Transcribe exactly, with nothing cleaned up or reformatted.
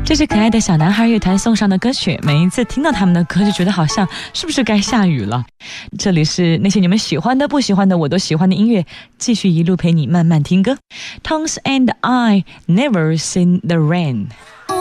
这是可爱的小男孩乐团送上的歌曲，每一次听到他们的歌就觉得好像是不是该下雨了。这里是那些你们喜欢的不喜欢的我都喜欢的音乐，继续一路陪你慢慢听歌。Tones and I Never Seen the Rain。